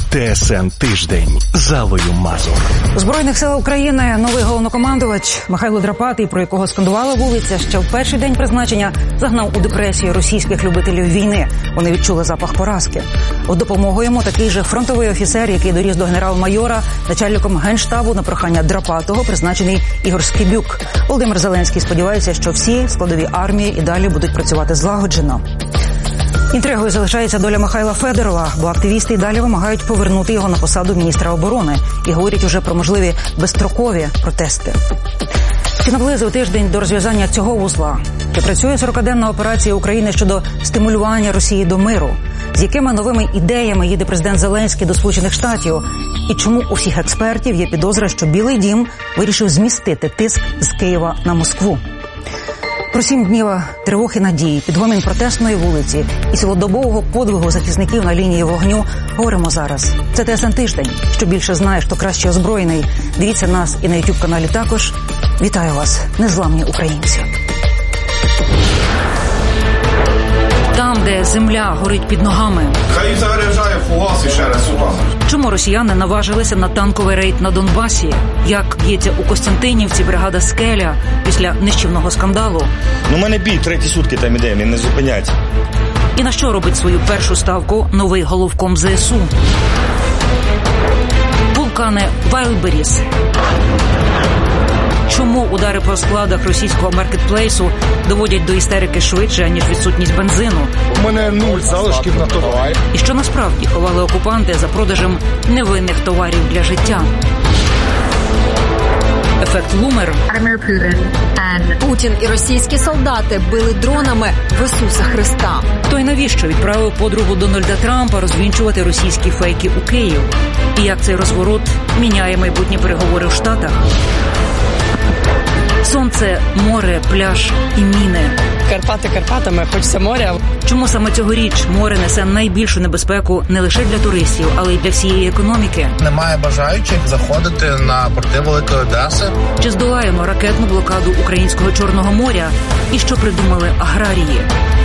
ТСН Тиждень з Аллою Мазур. У Збройних сил України новий головнокомандувач Михайло Драпатий, про якого скандувала вулиця, ще в перший день призначення загнав у депресію російських любителів війни. Вони відчули запах поразки. У допомогу йому такий же фронтовий офіцер, який доріс до генерал-майора, начальником Генштабу на прохання Драпатого призначений Ігор Скибюк. Володимир Зеленський сподівається, що всі складові армії і далі будуть працювати злагоджено. Інтригою залишається доля Михайла Федорова, бо активісти й далі вимагають повернути його на посаду міністра оборони і говорять уже про можливі безстрокові протести. Чи наблизив тиждень до розв'язання цього вузла? Чи працює 40-денна операція України щодо стимулювання Росії до миру? З якими новими ідеями їде президент Зеленський до Сполучених Штатів? І чому у всіх експертів є підозра, що Білий дім вирішив змістити тиск з Києва на Москву? Про 7 днів тривог і надії, підгомін протестної вулиці і цілодобового подвигу захисників на лінії вогню говоримо зараз. Це ТСН Тиждень. Що більше знаєш, то краще озброєний. Дивіться нас і на YouTube-каналі також. Вітаю вас, незламні українці. Там, де земля горить під ногами. Хай заряджає фугас і ще раз сюди. Чому росіяни наважилися на танковий рейд на Донбасі? Як б'ється у Костянтинівці бригада «Скеля» після нищівного скандалу? У мене бій 3 сутки там іде, він не зупиняється. І на що робить свою першу ставку новий головком ЗСУ? Вулкани Вайлдберріс. Чому удари по складах російського маркетплейсу доводять до істерики швидше, ніж відсутність бензину? У мене 0 залишків на товар. І що насправді ховали окупанти за продажем невинних товарів для життя? Ефект Лумер. Путін і російські солдати били дронами в Ісуса Христа. Хто й навіщо відправив подругу Дональда Трампа розвінчувати російські фейки у Київ? І як цей розворот міняє майбутні переговори в Штатах? Сонце, море, пляж і міни. Карпати Карпатами, хочеться моря. Чому саме цьогоріч море несе найбільшу небезпеку не лише для туристів, але й для всієї економіки? Немає бажаючих заходити на порти Великої Одеси. Чи здолаємо ракетну блокаду українського Чорного моря? І що придумали аграрії?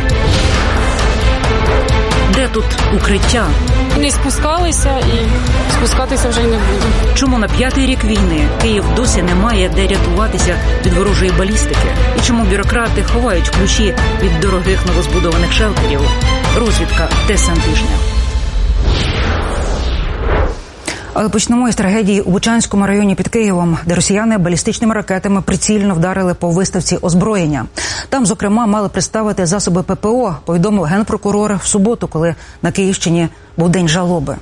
Де тут укриття? Не спускалися і спускатися вже й не буду. Чому на 5-й рік війни Київ досі не має де рятуватися від ворожої балістики? І чому бюрократи ховають ключі від дорогих новозбудованих шелтерів? Розвідка ТСН Тижня. Але почнемо із трагедії у Бучанському районі під Києвом, де росіяни балістичними ракетами прицільно вдарили по виставці озброєння. Там, зокрема, мали представити засоби ППО, повідомив генпрокурор в суботу, коли на Київщині був день жалоби.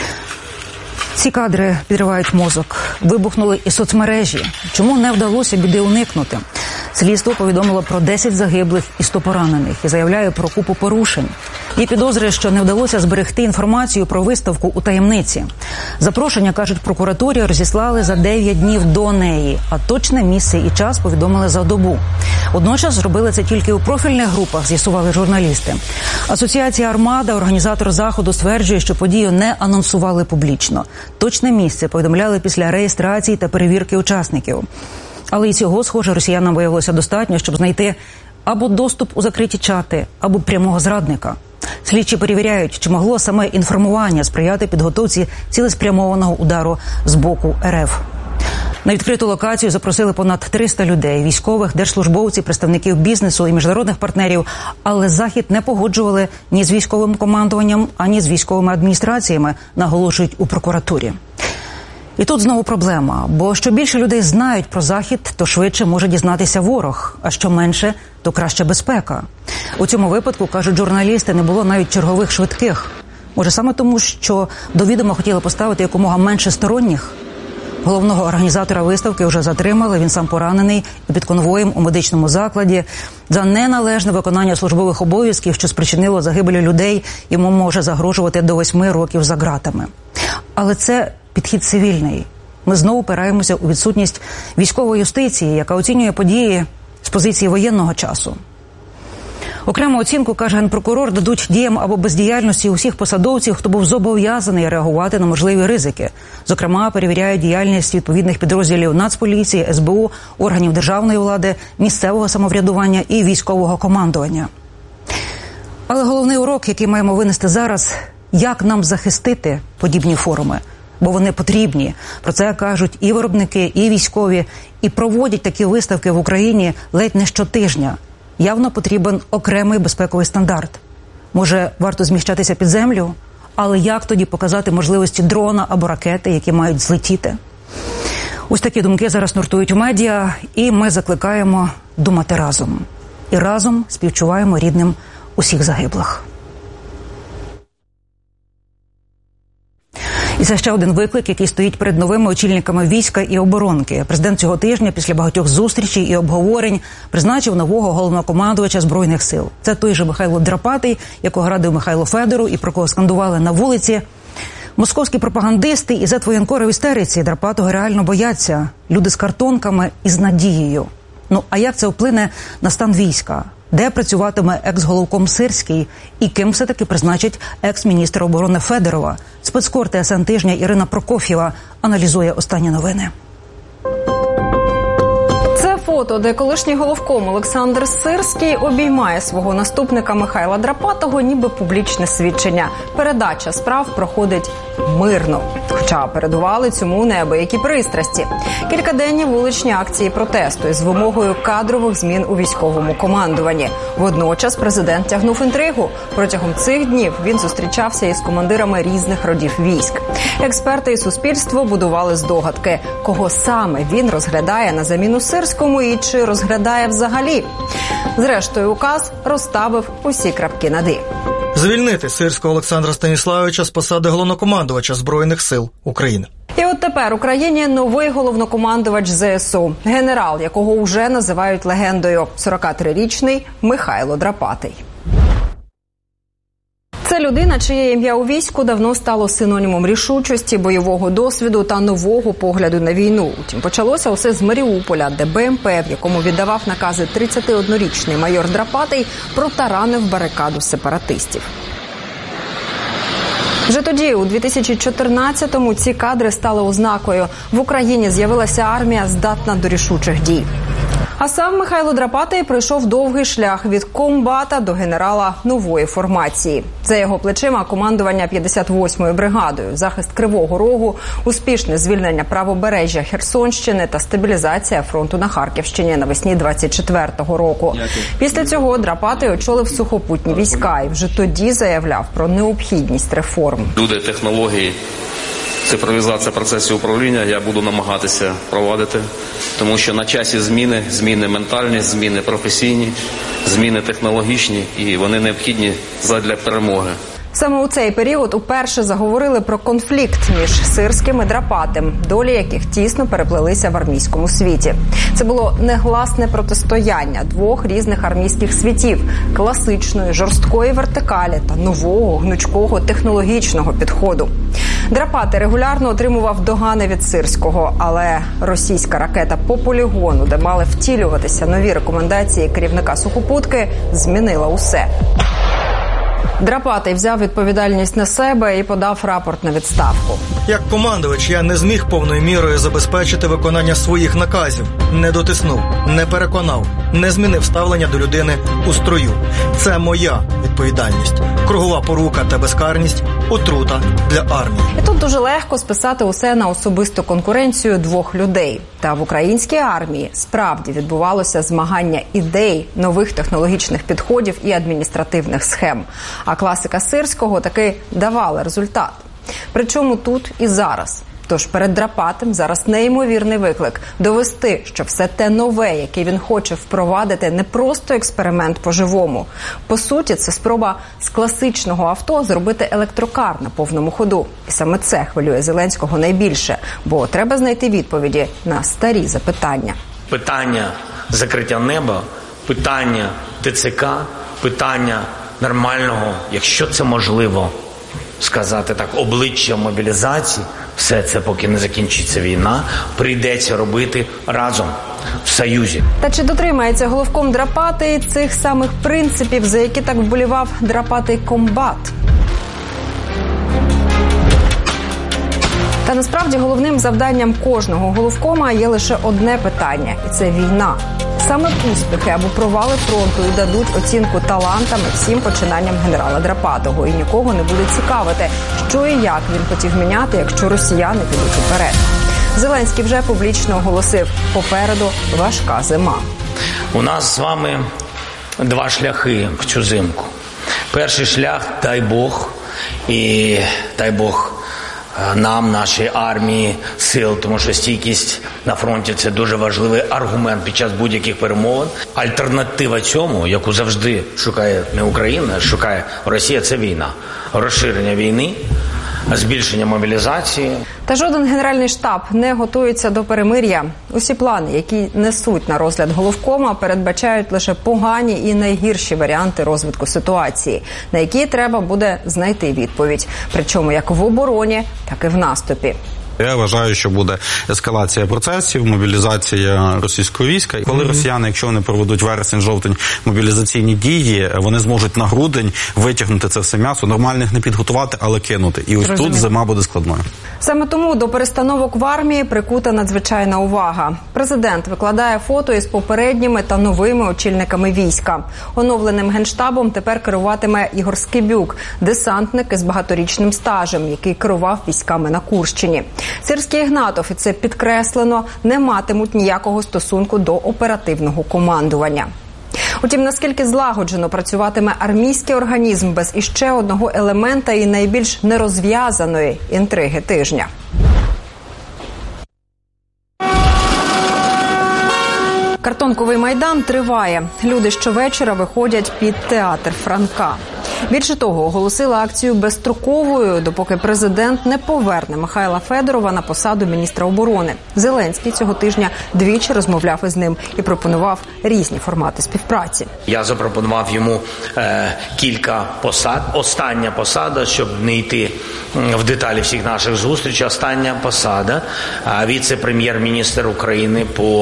Ці кадри підривають мозок. Вибухнули і соцмережі. Чому не вдалося біди уникнути? Слідство повідомило про 10 загиблих і 100 поранених і заявляє про купу порушень. Є підозри, що не вдалося зберегти інформацію про виставку у таємниці. Запрошення, кажуть, прокуратурі розіслали за 9 днів до неї, а точне місце і час повідомили за добу. Водночас зробили це тільки у профільних групах, з'ясували журналісти. Асоціація «Армада», організатор заходу, стверджує, що подію не анонсували публічно. Точне місце повідомляли після реєстрації та перевірки учасників. Але і цього, схоже, росіянам виявилося достатньо, щоб знайти або доступ у закриті чати, або прямого зрадника. Слідчі перевіряють, чи могло саме інформування сприяти підготовці цілеспрямованого удару з боку РФ. На відкриту локацію запросили понад 300 людей – військових, держслужбовців, представників бізнесу і міжнародних партнерів, але захід не погоджували ні з військовим командуванням, ані з військовими адміністраціями, наголошують у прокуратурі. І тут знову проблема, бо що більше людей знають про захід, то швидше може дізнатися ворог, а що менше, то краща безпека. У цьому випадку, кажуть журналісти, не було навіть чергових швидких. Може саме тому, що до відома хотіли поставити якомога менше сторонніх? Головного організатора виставки вже затримали, він сам поранений і під конвоєм у медичному закладі. За неналежне виконання службових обов'язків, що спричинило загибель людей, йому може загрожувати до 8 років за ґратами. Але це підхід цивільний. Ми знову опираємося у відсутність військової юстиції, яка оцінює події з позиції воєнного часу. Окрему оцінку, каже генпрокурор, дадуть діям або бездіяльності усіх посадовців, хто був зобов'язаний реагувати на можливі ризики. Зокрема, перевіряють діяльність відповідних підрозділів Нацполіції, СБУ, органів державної влади, місцевого самоврядування і військового командування. Але головний урок, який маємо винести зараз – Як нам захистити подібні форуми? Бо вони потрібні. Про це кажуть і виробники, і військові, і проводять такі виставки в Україні ледь не щотижня. Явно потрібен окремий безпековий стандарт. Може, варто зміщатися під землю? Але як тоді показати можливості дрона або ракети, які мають злетіти? Ось такі думки зараз нуртують у медіа, і ми закликаємо думати разом. І разом співчуваємо рідним усіх загиблих. І це ще один виклик, який стоїть перед новими очільниками війська і оборонки. Президент цього тижня, після багатьох зустрічей і обговорень, призначив нового головнокомандувача Збройних сил. Це той же Михайло Драпатий, якого радив Михайло Федору і про кого скандували на вулиці. Московські пропагандисти і зетвоєнкори в істериці Драпатого реально бояться. Люди з картонками і з надією. Ну, а як це вплине на стан війська? Де працюватиме екс-головком Сирський? І ким все-таки призначить екс-міністр оборони Федорова? Спецкор ТСН тижня Ірина Прокоф'єва аналізує останні новини. Фото, де колишній головком Олександр Сирський обіймає свого наступника Михайла Драпатого, ніби публічне свідчення. Передача справ проходить мирно. Хоча передували цьому неабиякі пристрасті. Кількаденні вуличні акції протесту із вимогою кадрових змін у військовому командуванні. Водночас президент тягнув інтригу. Протягом цих днів він зустрічався із командирами різних родів військ. Експерти і суспільство будували здогадки, кого саме він розглядає на заміну Сирському і чи розглядає взагалі. Зрештою, указ розставив усі крапки над «і». Звільнити Сирського Олександра Станіславовича з посади головнокомандувача Збройних сил України. І от тепер Україні новий головнокомандувач ЗСУ. Генерал, якого вже називають легендою. 43-річний Михайло Драпатий. Це людина, чиє ім'я у війську давно стало синонімом рішучості, бойового досвіду та нового погляду на війну. Утім, почалося усе з Маріуполя, де БМП, в якому віддавав накази 31-річний майор Драпатий, протаранив барикаду сепаратистів. Вже тоді, у 2014-му, ці кадри стали ознакою. В Україні з'явилася армія, здатна до рішучих дій. А сам Михайло Драпатий пройшов довгий шлях від комбата до генерала нової формації. За його плечима командування 58-ю бригадою, захист Кривого Рогу, успішне звільнення правобережжя Херсонщини та стабілізація фронту на Харківщині навесні 24-го року. Після цього Драпатий очолив сухопутні війська і вже тоді заявляв про необхідність реформ. Люди, технології, цифровізація процесів управління я буду намагатися провадити, тому що на часі зміни ментальні, зміни професійні, зміни технологічні, і вони необхідні задля перемоги. Саме у цей період уперше заговорили про конфлікт між Сирським і Драпатим, долі яких тісно переплелися в армійському світі. Це було негласне протистояння двох різних армійських світів – класичної, жорсткої вертикалі та нового, гнучкого, технологічного підходу. Драпатий регулярно отримував догани від Сирського, але російська ракета по полігону, де мали втілюватися нові рекомендації керівника сухопутки, змінила усе. Драпатий взяв відповідальність на себе і подав рапорт на відставку. Як командувач я не зміг повною мірою забезпечити виконання своїх наказів. Не дотиснув, не переконав, не змінив ставлення до людини у строю. Це моя відповідальність. Кругова порука та безкарність – отрута для армії. І тут дуже легко списати усе на особисту конкуренцію двох людей. Та в українській армії справді відбувалося змагання ідей, нових технологічних підходів і адміністративних схем. А класика Сирського таки давала результат. Причому тут і зараз. Тож перед Драпатим зараз неймовірний виклик – довести, що все те нове, яке він хоче впровадити, не просто експеримент по-живому. По суті, це спроба з класичного авто зробити електрокар на повному ходу. І саме це хвилює Зеленського найбільше, бо треба знайти відповіді на старі запитання. Питання закриття неба, питання ТЦК, питання нормального, якщо це можливо, сказати так, обличчя мобілізації, все це, поки не закінчиться війна, прийдеться робити разом, в союзі. Та чи дотримається головком Драпатий цих самих принципів, за які так вболівав Драпатий комбат? Та насправді головним завданням кожного головкома є лише одне питання – і це війна. Саме успіхи або провали фронту і дадуть оцінку талантам і всім починанням генерала Драпатого. І нікого не буде цікавити, що і як він хотів міняти, якщо росіяни підуть уперед. Зеленський вже публічно оголосив – попереду важка зима. У нас з вами два шляхи в цю зимку. Перший шлях – дай Бог, і дай Бог нам, нашій армії, сил, тому що стійкість на фронті – це дуже важливий аргумент під час будь-яких перемовин. Альтернатива цьому, яку завжди шукає не Україна, а шукає Росія – це війна. Розширення війни, збільшення мобілізації. Та жоден генеральний штаб не готується до перемир'я. Усі плани, які несуть на розгляд головкома, передбачають лише погані і найгірші варіанти розвитку ситуації, на які треба буде знайти відповідь. Причому як в обороні, так і в наступі. Я вважаю, що буде ескалація процесів, мобілізація російського війська. Коли росіяни, якщо вони проведуть вересень-жовтень мобілізаційні дії, вони зможуть на грудень витягнути це все м'ясо, нормальних не підготувати, але кинути. І ось тут зима буде складною. Саме тому до перестановок в армії прикута надзвичайна увага. Президент викладає фото із попередніми та новими очільниками війська. Оновленим генштабом тепер керуватиме Ігор Скибюк, десантник із багаторічним стажем, який керував військами на Курщині. Сирський і Ігнатов, і це підкреслено, не матимуть ніякого стосунку до оперативного командування. Утім, наскільки злагоджено працюватиме армійський організм без іще одного елемента і найбільш нерозв'язаної інтриги тижня. Картонковий майдан триває. Люди щовечора виходять під театр Франка. Більше того, оголосила акцію безстроковою, допоки президент не поверне Михайла Федорова на посаду міністра оборони. Зеленський цього тижня двічі розмовляв із ним і пропонував різні формати співпраці. Я запропонував йому кілька посад. Остання посада, щоб не йти в деталі всіх наших зустрічей, остання посада – віце-прем'єр-міністр України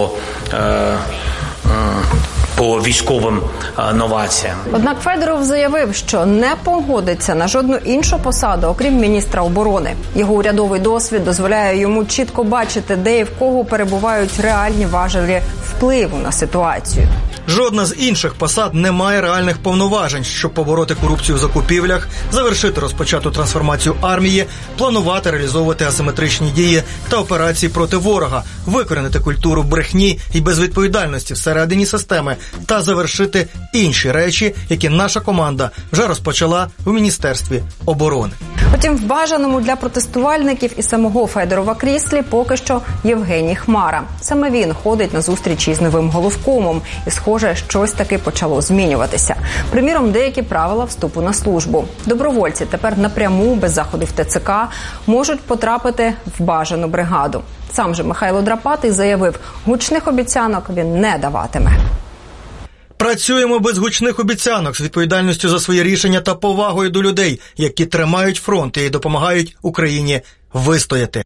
по військовим новаціям. Однак Федоров заявив, що не погодиться на жодну іншу посаду, окрім міністра оборони. Його урядовий досвід дозволяє йому чітко бачити, де і в кого перебувають реальні важелі впливу на ситуацію. Жодна з інших посад не має реальних повноважень, щоб побороти корупцію в закупівлях, завершити розпочату трансформацію армії, планувати, реалізовувати асиметричні дії та операції проти ворога, викорінити культуру брехні і безвідповідальності всередині системи та завершити інші речі, які наша команда вже розпочала в Міністерстві оборони. Потім в бажаному для протестувальників і самого Федорова кріслі поки що Євгеній Хмара. Саме він ходить на зустрічі з новим головкомом і, схоже, щось таки почало змінюватися. Приміром, деякі правила вступу на службу. Добровольці тепер напряму, без заходів ТЦК, можуть потрапити в бажану бригаду. Сам же Михайло Драпатий заявив, гучних обіцянок він не даватиме. Працюємо без гучних обіцянок, з відповідальністю за свої рішення та повагою до людей, які тримають фронт і допомагають Україні вистояти.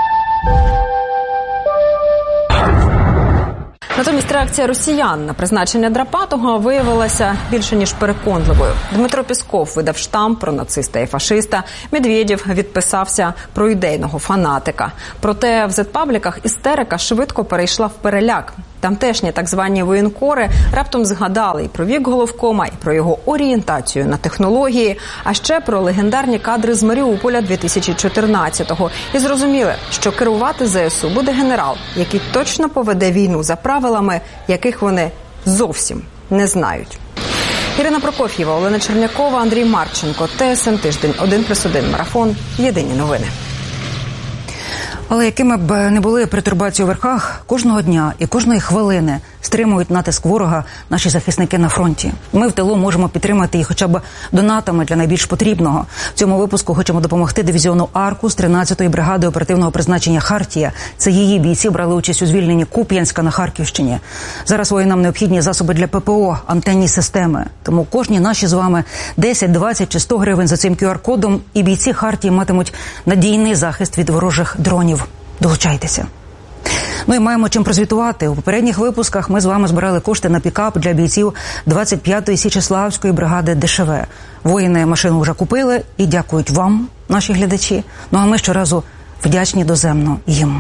Натомість реакція росіян на призначення Драпатого виявилася більше ніж переконливою. Дмитро Пісков видав штамп про нациста і фашиста, Медведєв відписався про ідейного фанатика. Проте в зет-пабліках істерика швидко перейшла в переляк. Тамтешні так звані воєнкори раптом згадали і про вік головкома, і про його орієнтацію на технології, а ще про легендарні кадри з Маріуполя 2014-го. І зрозуміли, що керувати ЗСУ буде генерал, який точно поведе війну за правилами, яких вони зовсім не знають. Ірина Прокоф'єва, Олена Чернякова, Андрій Марченко, ТСН Тиждень, 1+1 Марафон. Єдині новини. Але якими б не були пертурбації у верхах, кожного дня і кожної хвилини стримують натиск ворога наші захисники на фронті. Ми в тилу можемо підтримати їх хоча б донатами для найбільш потрібного. В цьому випуску хочемо допомогти дивізіону «Аркус» 13-ї бригади оперативного призначення «Хартія». Це її бійці брали участь у звільненні Куп'янська на Харківщині. Зараз воїнам необхідні засоби для ППО, антенні системи. Тому кожні наші з вами 10, 20 чи 100 гривень за цим QR-кодом, і бійці «Хартії» матимуть надійний захист від ворожих дронів. Долучайтеся. Ну і маємо чим прозвітувати. У попередніх випусках ми з вами збирали кошти на пікап для бійців 25-ї Січеславської бригади ДШВ. Воїни машину вже купили і дякують вам, наші глядачі. Ну а ми щоразу Вдячні доземно їм.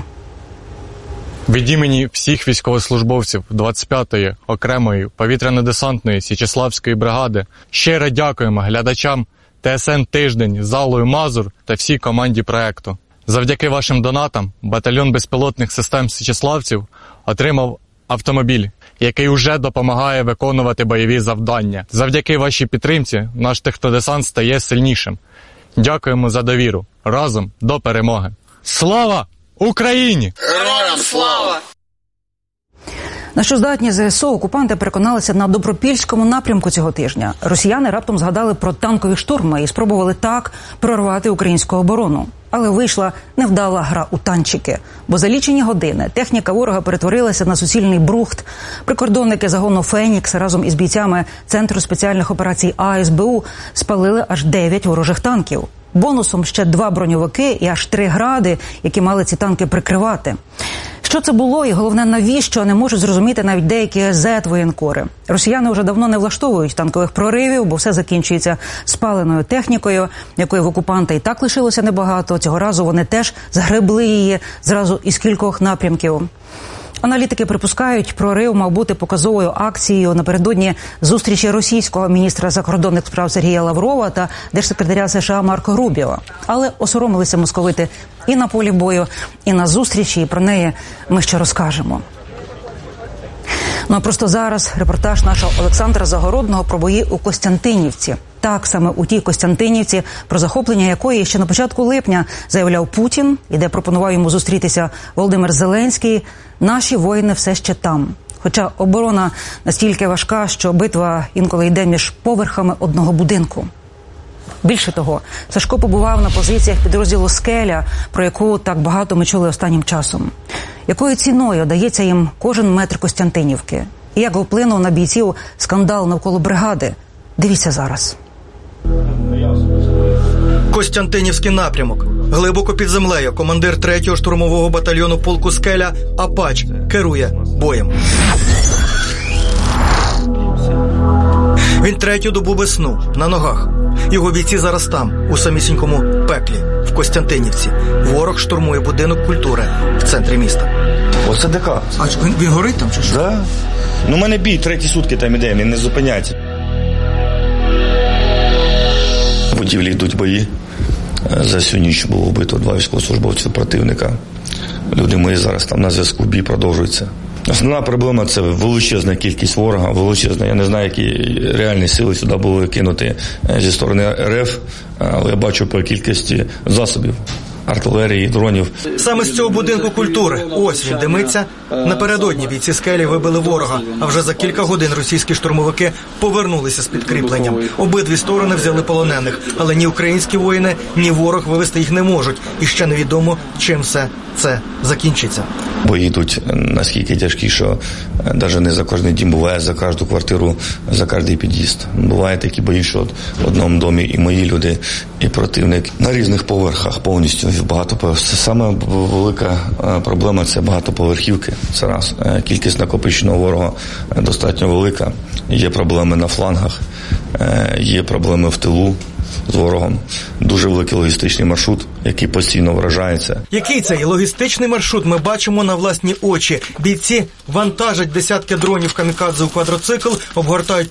Від імені всіх військовослужбовців 25-ї окремої повітряно-десантної Січеславської бригади щиро дякуємо глядачам ТСН «Тиждень» залою Мазур та всій команді проекту. Завдяки вашим донатам батальйон безпілотних систем січеславців отримав автомобіль, який уже допомагає виконувати бойові завдання. Завдяки вашій підтримці наш технодесант стає сильнішим. Дякуємо за довіру. Разом до перемоги. Слава Україні! Героям слава! На що здатні ЗСУ окупанти переконалися на Добропільському напрямку цього тижня. Росіяни раптом згадали про танкові штурми і спробували так прорвати українську оборону. Але вийшла невдала гра у танчики. Бо за лічені години техніка ворога перетворилася на суцільний брухт. Прикордонники загону «Фенікс» разом із бійцями Центру спеціальних операцій АСБУ спалили аж 9 ворожих танків. Бонусом ще 2 броньовики і аж 3 гради, які мали ці танки прикривати. Що це було і, головне, навіщо, не можуть зрозуміти навіть деякі зет-воєнкори. Росіяни вже давно не влаштовують танкових проривів, бо все закінчується спаленою технікою, якої в окупанта і так лишилося небагато. Цього разу вони теж згребли її зразу із кількох напрямків. Аналітики припускають, прорив мав бути показовою акцією напередодні зустрічі російського міністра закордонних справ Сергія Лаврова та держсекретаря США Марко Рубіо. Але осоромилися московити і на полі бою, і на зустрічі, і про неї ми ще розкажемо. Ну а просто зараз репортаж нашого Олександра Загородного про бої у Костянтинівці. Так, саме у тій Костянтинівці, про захоплення якої ще на початку липня заявляв Путін, і де пропонував йому зустрітися Володимир Зеленський, наші воїни все ще там. Хоча оборона настільки важка, що битва інколи йде між поверхами одного будинку. Більше того, Сашко побував на позиціях підрозділу «Скеля», про яку так багато ми чули останнім часом. Якою ціною дається їм кожен метр Костянтинівки? І як вплинув на бійців скандал навколо бригади? Дивіться зараз. Костянтинівський напрямок. Глибоко під землею командир 3-го штурмового батальйону полку «Скеля» Апач керує боєм. Він 3-ю добу без сну, на ногах. Його бійці зараз там, у самісінькому пеклі, в Костянтинівці. Ворог штурмує будинок культури в центрі міста. Оце ДК. А він горить там чи що? Да. Ну, в мене бій 3-ті сутки там іде, він не зупиняється. В будівлі йдуть бої. За всю ніч було вбито 2 військовослужбовці противника. Люди мої зараз там на зв'язку, бій продовжується. Основна проблема – це величезна кількість ворога, величезна. Я не знаю, які реальні сили сюди були кинути зі сторони РФ, але я бачу по кількості засобів, артилерії, дронів. Саме з цього будинку культури, ось він димиться. Напередодні бійці «Скелі» вибили ворога, а вже за кілька годин російські штурмовики повернулися з підкріпленням. Обидві сторони взяли полонених, але ні українські воїни, ні ворог вивести їх не можуть. І ще невідомо, чим все це закінчиться. Бої йдуть наскільки тяжкі, що навіть не за кожний дім, буває за кожну квартиру, за кожний під'їзд. Буває такі бої, що в одному домі і мої люди, і противник на різних поверхах повністю. Це саме велика проблема – це багатоповерхівки. Це раз. Кількість накопиченого ворога достатньо велика. Є проблеми на флангах, є проблеми в тилу з ворогом. Дуже великий логістичний маршрут, який постійно вражається. Який цей логістичний маршрут ми бачимо на власні очі. Бійці вантажать десятки дронів камікадзе у квадроцикл, обгортають